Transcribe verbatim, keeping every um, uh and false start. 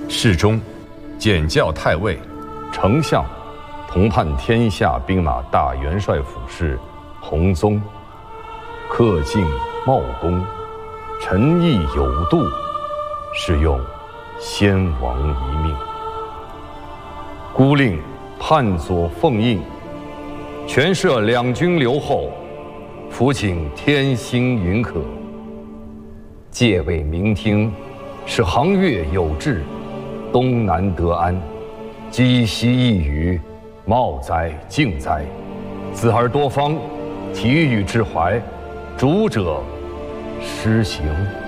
侍中，检校太尉， 丞相，同判天下兵马大元帅府事，弘宗。恪尽茂功，臣义有度，是用先王遗命。孤令判左奉印，全摄两军留后，伏请天心允可。戒谓明听，使杭越有志，东南得安，积息一隅，茂哉敬哉。子而多方，体与之怀，主者施行。